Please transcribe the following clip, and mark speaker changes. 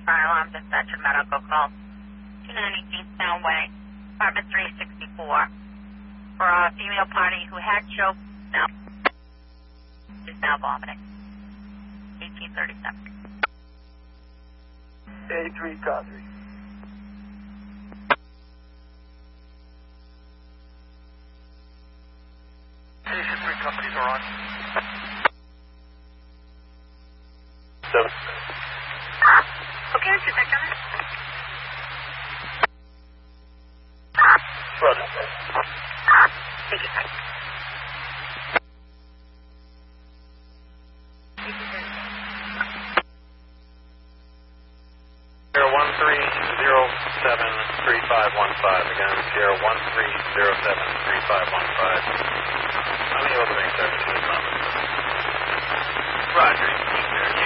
Speaker 1: fire alarm dispatcher medical call. 290 Eastbound Way, apartment 364. For a female party who had choked, now is now vomiting. 1837.
Speaker 2: A3 Cadre.
Speaker 3: Station 3 companies are on.
Speaker 2: 7.
Speaker 1: Okay, is that coming?
Speaker 2: Brother.
Speaker 1: Thank you.
Speaker 4: Sierra 13073515. Again, Sierra 13073515. I'm able to make service to the summit.
Speaker 3: Roger.